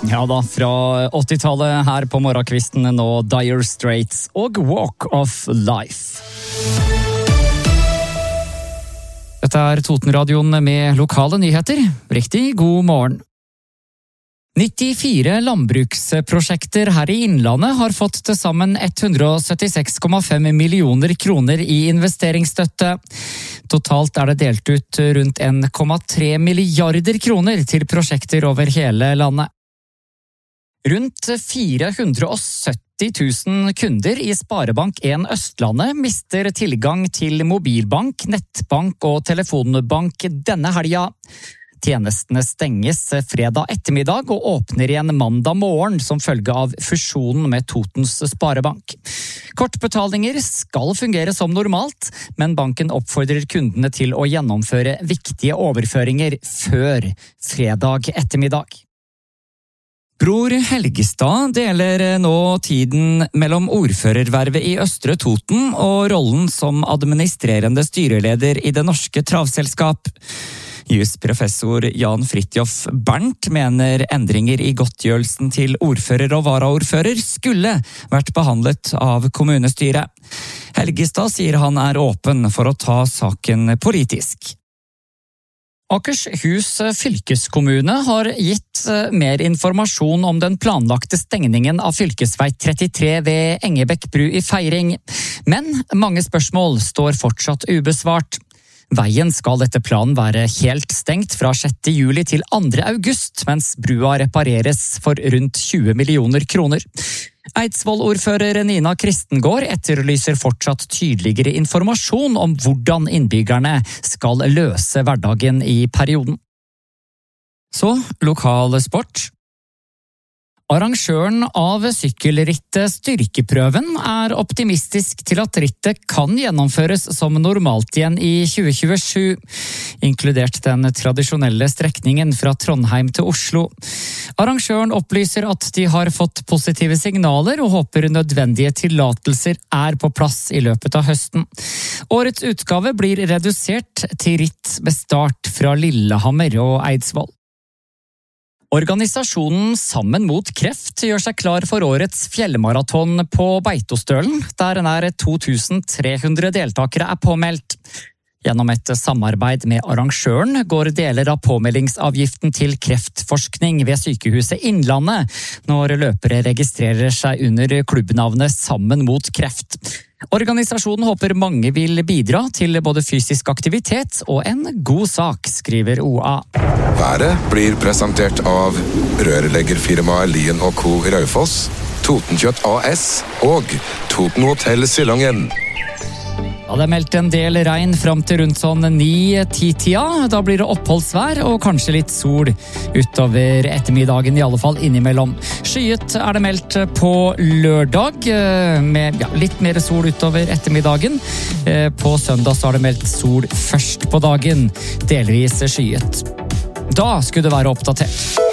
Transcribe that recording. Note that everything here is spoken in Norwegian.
Ja da, fra 80-tallet her på morgenkvisten nå Dire Straits og Walk of Life. Dette Totenradioen med lokale nyheter. Riktig god morgen. 94 landbruksprosjekter her i Innlandet har fått til sammen 176,5 millioner kroner i investeringsstøtte. Totalt det delt ut rundt 1,3 milliarder kroner til prosjekter over hele landet. Rundt 470 000 kunder i Sparebank1 Østlandet mister tilgang til mobilbank, nettbank og telefonbank denne helga. Tjenestene stenges fredag ettermiddag og åpner igjen mandag morgen som følge av fusjonen med Totens Sparebank. Kortbetalinger skal fungere som normalt, men banken oppfordrer kundene til å gjennomføre viktige overføringer før fredag ettermiddag. Bror Helgestad deler nå tiden mellom ordførervervet i Østre Toten og rollen som administrerende styreleder i Det Norske Travselskap. Jusprofessor Jan Fridtjof Bernt mener endringer i godtgjørelsen til ordfører og varaordfører skulle vært behandlet av kommunestyret. Helgestad sier han åpen for å ta saken politisk. Akershus fylkeskommune har gitt mer informasjon om den planlagte stengningen av fylkesvei 33 ved Engebekk bru i Feiring, men mange spørsmål står fortsatt ubesvart. Veien skal etter planen være helt stengt fra 6. juli til 2. august, mens brua repareres for rundt 20 millioner kroner. Eidsvoll-ordfører Nina Kristengård etterlyser fortsatt tydeligere informasjon om hvordan innbyggerne skal løse hverdagen i perioden. Så, lokal sport. Arrangøren av sykkelrittet Styrkeprøven optimistisk til at rittet kan gjennomføres som normalt igjen i 2027, inkludert den tradisjonelle strekningen fra Trondheim til Oslo. Arrangøren opplyser at de har fått positive signaler og håper nødvendige tillatelser på plass i løpet av høsten. Årets utgave blir redusert til ritt med start fra Lillehammer og Eidsvoll. Organisasjonen Sammen mot kreft gjør seg klar for årets fjellmaraton på Beitostølen, der 2300 deltakere påmeldt. Gjennom et samarbeid med arrangøren går deler av påmeldingsavgiften til kreftforskning ved Sykehuset Innlandet, når løpere registrerer seg under klubbnavnet Sammen mot kreft. Organisasjonen håper mange vil bidra til både fysisk aktivitet og en god sak, skriver OA. Været blir presentert av rørleggerfirmaet Lien & Co. i Raufoss, Totenkjøtt AS og Toten Hotel Silangen. Ja, det meldt en del regn frem til rundt 9-10-tida. Da blir det oppholdsvær og kanskje litt sol utover ettermiddagen, i alle fall innimellom. Skyet det meldt på lørdag, med litt mer sol utover ettermiddagen. På søndag så det meldt sol først på dagen, delvis skyet. Da skulle det være oppdatert.